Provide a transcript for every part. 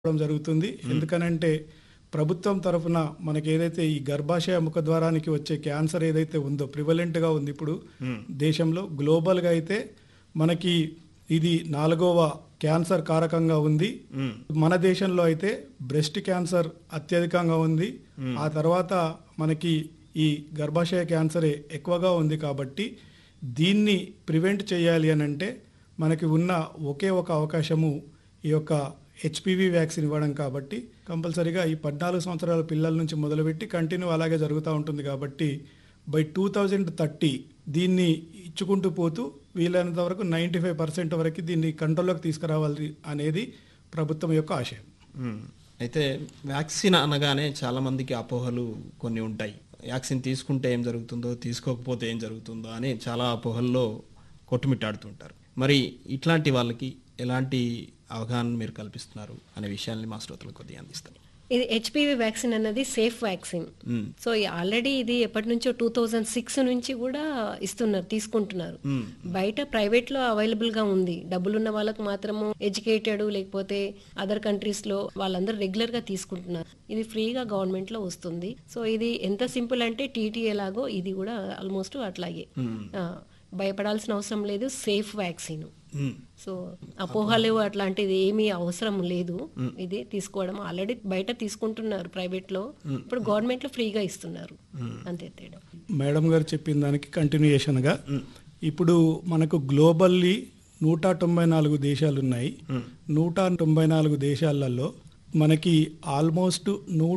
జరుగుతుంది. ఎందుకనంటే ప్రభుత్వం తరఫున మనకి ఏదైతే ఈ గర్భాశయ ముఖద్వారానికి వచ్చే క్యాన్సర్ ఏదైతే ఉందో ప్రివలెంట్గా ఉంది ఇప్పుడు దేశంలో. గ్లోబల్గా అయితే మనకి ఇది 4వ క్యాన్సర్ కారకంగా ఉంది. మన దేశంలో అయితే బ్రెస్ట్ క్యాన్సర్ అత్యధికంగా ఉంది. ఆ తర్వాత మనకి ఈ గర్భాశయ క్యాన్సరే ఎక్కువగా ఉంది. కాబట్టి దీన్ని ప్రివెంట్ చేయాలి అని అంటే మనకి ఉన్న ఒకే ఒక అవకాశము ఈ యొక్క హెచ్పివి వ్యాక్సిన్ ఇవ్వడం. కాబట్టి కంపల్సరీగా ఈ 14 సంవత్సరాల పిల్లల నుంచి మొదలుపెట్టి కంటిన్యూ అలాగే జరుగుతూ ఉంటుంది. కాబట్టి బై 2030 దీన్ని ఇచ్చుకుంటూ పోతూ వీలైనంత వరకు 95% వరకు దీన్ని కంట్రోల్లోకి తీసుకురావాలి అనేది ప్రభుత్వం యొక్క ఆశయం. అయితే వ్యాక్సిన్ అనగానే చాలామందికి అపోహలు కొన్ని ఉంటాయి. వ్యాక్సిన్ తీసుకుంటే ఏం జరుగుతుందో, తీసుకోకపోతే ఏం జరుగుతుందో అని చాలా అపోహల్లో కొట్టుమిట్టాడుతుంటారు. మరి ఇట్లాంటి వాళ్ళకి ఎలాంటి అవగాహన మీరు కల్పిస్తున్నారు అనే విషయాన్ని మా శ్రోతలకు కొద్దిగా అందిస్తారు. ఇది హెచ్పివి వ్యాక్సిన్ అన్నది సేఫ్ వ్యాక్సిన్. సో ఆల్రెడీ ఇది ఎప్పటి నుంచో 2006 నుంచి కూడా ఇస్తున్నారు, తీసుకుంటున్నారు. బయట ప్రైవేట్ లో అవైలబుల్ గా ఉంది. డబ్బులున్న వాళ్ళకు మాత్రము, ఎడ్యుకేటెడ్ లేకపోతే అదర్ కంట్రీస్ లో వాళ్ళందరూ రెగ్యులర్ గా తీసుకుంటున్నారు. ఇది ఫ్రీగా గవర్నమెంట్ లో వస్తుంది. సో ఇది ఎంత సింపుల్ అంటే టీటీఏ లాగో ఇది కూడా ఆల్మోస్ట్ అట్లాగే. భయపడాల్సిన అవసరం లేదు, సేఫ్ వ్యాక్సిన్. సో అపోహలు అట్లాంటిది ఏమీ అవసరం లేదు. ఇది తీసుకోవడం ఆల్రెడీ బయట తీసుకుంటున్నారు ప్రైవేట్ లో, ఇప్పుడు గవర్నమెంట్ లో ఫ్రీగా ఇస్తున్నారు, అంతే తేడా. మేడం గారు చెప్పిన దానికి కంటిన్యూయేషన్గా ఇప్పుడు మనకు గ్లోబల్లీ 194 దేశాలు ఉన్నాయి. 194 దేశాలలో మనకి ఆల్మోస్ట్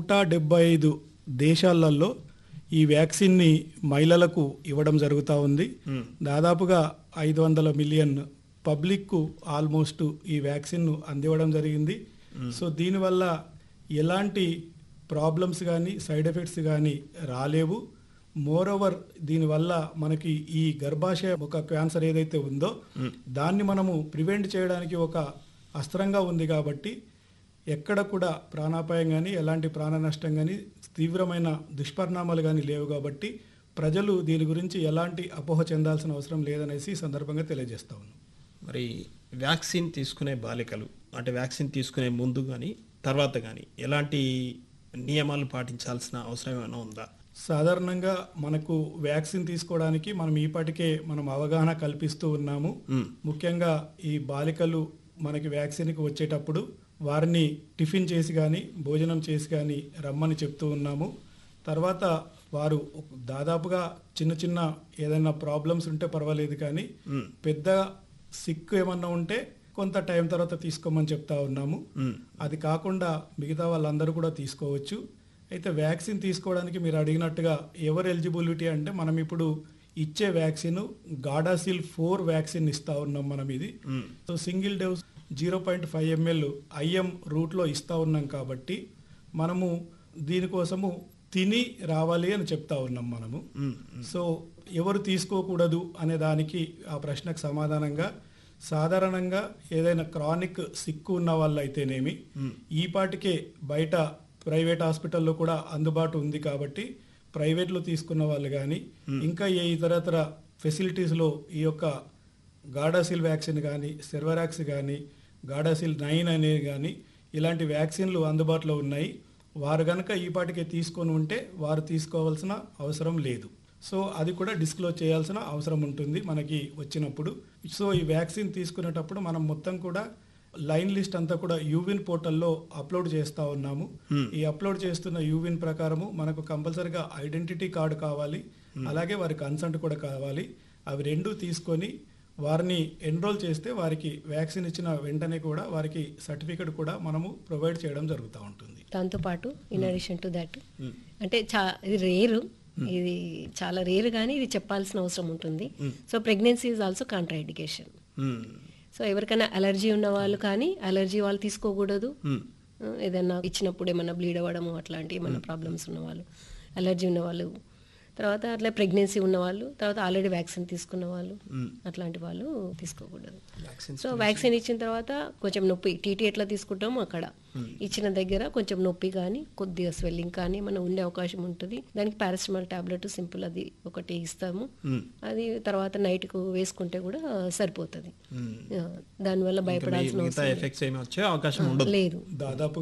175 దేశాలలో ఈ వ్యాక్సిన్ని మహిళలకు ఇవ్వడం జరుగుతూ ఉంది. దాదాపుగా 500 మిలియన్ పబ్లిక్కు ఆల్మోస్ట్ ఈ వ్యాక్సిన్ను అందివ్వడం జరిగింది. సో దీనివల్ల ఎలాంటి ప్రాబ్లమ్స్ కానీ సైడ్ ఎఫెక్ట్స్ కానీ రాలేవు. మోరోవర్ దీనివల్ల మనకి ఈ గర్భాశయ ఒక క్యాన్సర్ ఏదైతే ఉందో దాన్ని మనము ప్రివెంట్ చేయడానికి ఒక అస్త్రంగా ఉంది. కాబట్టి ఎక్కడ కూడా ప్రాణాపాయం కానీ ఎలాంటి ప్రాణ నష్టం కానీ తీవ్రమైన దుష్పరిణామాలు కానీ లేవు. కాబట్టి ప్రజలు దీని గురించి ఎలాంటి అపోహ చెందాల్సిన అవసరం లేదనేసి ఈ సందర్భంగా తెలియజేస్తా ఉన్నాం. మరి వ్యాక్సిన్ తీసుకునే బాలికలు అంటే వ్యాక్సిన్ తీసుకునే ముందు కానీ తర్వాత కానీ ఎలాంటి నియమాలు పాటించాల్సిన అవసరం ఏమైనా ఉందా? సాధారణంగా మనకు వ్యాక్సిన్ తీసుకోవడానికి మనం ఈపాటికే మనం అవగాహన కల్పిస్తూ ఉన్నాము. ముఖ్యంగా ఈ బాలికలు మనకి వ్యాక్సిన్కి వచ్చేటప్పుడు వారిని టిఫిన్ చేసి కానీ భోజనం చేసి కానీ రమ్మని చెప్తూ ఉన్నాము. తర్వాత వారు దాదాపుగా చిన్న చిన్న ఏదైనా ప్రాబ్లమ్స్ ఉంటే పర్వాలేదు, కానీ పెద్ద సిక్ ఏమన్నా ఉంటే కొంత టైం తర్వాత తీసుకోమని చెప్తా ఉన్నాము. అది కాకుండా మిగతా వాళ్ళందరూ కూడా తీసుకోవచ్చు. అయితే వ్యాక్సిన్ తీసుకోవడానికి మీరు అడిగినట్టుగా ఎవరు ఎలిజిబిలిటీ అంటే మనం ఇప్పుడు ఇచ్చే వ్యాక్సిన్ గాడాసిల్ 4 వ్యాక్సిన్ ఇస్తా ఉన్నాం మనం. ఇది so single dose 0.5 ml IIM రూట్లో ఇస్తా ఉన్నాం. కాబట్టి మనము దీనికోసము తిని రావాలి అని చెప్తా ఉన్నాం మనము. సో ఎవరు తీసుకోకూడదు అనే దానికి ఆ ప్రశ్నకు సమాధానంగా సాధారణంగా ఏదైనా క్రానిక్ సిక్ ఉన్న వాళ్ళు అయితేనేమి ఈపాటికే బయట ప్రైవేట్ హాస్పిటల్లో కూడా అందుబాటు ఉంది. కాబట్టి ప్రైవేట్లో తీసుకున్న వాళ్ళు కానీ ఇంకా ఏ ఇతరతర ఫెసిలిటీస్లో ఈ యొక్క గాడాసిల్ వ్యాక్సిన్ కానీ సెర్వరాక్స్ కానీ గాడాసిల్ 9 అనేది కానీ ఇలాంటి వ్యాక్సిన్లు అందుబాటులో ఉన్నాయి. వారు కనుక ఈపాటికే తీసుకొని ఉంటే వారు తీసుకోవాల్సిన అవసరం లేదు. సో అది కూడా డిస్క్లోజ్ చేయాల్సిన అవసరం ఉంటుంది మనకి వచ్చినప్పుడు. సో ఈ వ్యాక్సిన్ తీసుకునేటప్పుడు మనం మొత్తం కూడా లైన్ లిస్ట్ అంతా కూడా యూవిన్ పోర్టల్లో అప్లోడ్ చేస్తూ ఉన్నాము. ఈ అప్లోడ్ చేస్తున్న యూవిన్ ప్రకారము మనకు కంపల్సరీగా ఐడెంటిటీ కార్డు కావాలి, అలాగే వారి కన్సెంట్ కూడా కావాలి. అవి రెండు తీసుకొని వారిని ఎన్రోల్ చేస్తే వారికి వ్యాక్సిన్ ఇచ్చిన వెంటనే కూడా వారికి సర్టిఫికెట్ కూడా మనము ప్రొవైడ్ చేయడం జరుగుతూ ఉంటుంది. దాంతోపాటు ఇన్ అడిషన్ టు దట్ అంటే ఇది రేరు, ఇది చాలా రేరు, కానీ ఇది చెప్పాల్సిన అవసరం ఉంటుంది. So pregnancy is also Contra indication. So ఎవరికైనా అలర్జీ ఉన్న వాళ్ళు కానీ అలర్జీ వాళ్ళు తీసుకోకూడదు. ఏదైనా ఇచ్చినప్పుడు ఏమైనా బ్లీడ్ అవ్వడము అట్లాంటి ఏమైనా ప్రాబ్లమ్స్ ఉన్నవాళ్ళు, అలర్జీ ఉన్నవాళ్ళు, తర్వాత అట్లా ప్రెగ్నెన్సీ ఉన్నవాళ్ళు, తర్వాత ఆల్రెడీ వ్యాక్సిన్ తీసుకున్న వాళ్ళు, అట్లాంటి వాళ్ళు తీసుకోకూడదు. సో వ్యాక్సిన్ ఇచ్చిన తర్వాత కొంచెం నొప్పి టీటీ ఎట్లా తీసుకుంటామో అక్కడ ఇచ్చిన దగ్గర కొంచెం నొప్పి కానీ కొద్దిగా స్వెల్లింగ్ కానీ మనం ఉండే అవకాశం ఉంటుంది. దానికి పారాసిటమాల్ టాబ్లెట్ సింపుల్ అది ఒకటి ఇస్తాము. అది తర్వాత నైట్కు వేసుకుంటే కూడా సరిపోతుంది. దానివల్ల భయపడాల్సిన అవసరం లేదు. దాదాపు